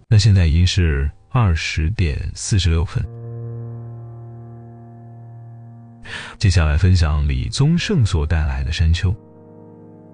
那现在已经是20:46。接下来分享李宗盛所带来的山丘。